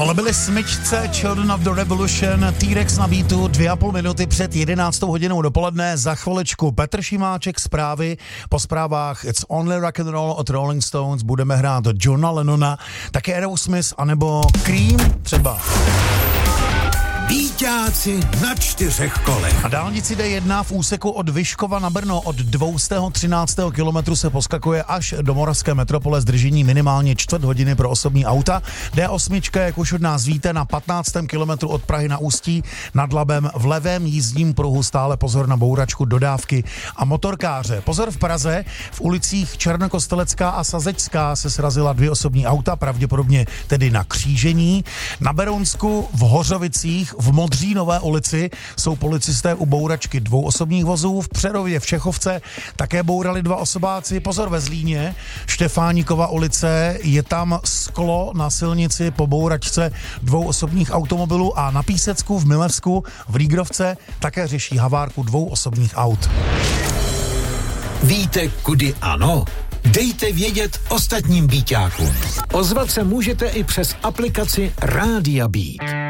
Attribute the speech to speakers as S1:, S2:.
S1: Tohle byly Smyčce, Children of the Revolution, T-Rex na beatu, 2,5 minuty před 11. hodinou dopoledne. Za chviličku Petr Šimáček, zprávy. Po zprávách It's Only Rock and Roll od Rolling Stones budeme hrát Johna Lennona, také Aerosmith, anebo Cream třeba.
S2: Býťáci na 4 kolech.
S1: Na dálnici D1 v úseku od Vyškova na Brno od 213. kilometru se poskakuje až do moravské metropole s držením minimálně 4 hodiny pro osobní auta. D8, jak už od nás víte, na 15. kilometru od Prahy na Ústí nad Labem v levém jízdním pruhu stále pozor na bouračku, dodávky a motorkáře. Pozor v Praze, v ulicích Černokostelecká a Sazečská se srazila 2 osobní auta, pravděpodobně tedy na křížení. Na Berounsku, v Hořovicích, v Modřínové ulici jsou policisté u bouračky 2 osobních vozů, v Přerově v Čechovce také bourali 2 osobáci, pozor ve Zlíně, Štefánikova ulice, je tam sklo na silnici po bouračce 2 osobních automobilů a na Písecku v Milevsku v Rígrovce také řeší havárku 2 osobních aut.
S2: Víte, kudy ano? Dejte vědět ostatním býťákům. Ozvat se můžete i přes aplikaci Rádia Beat.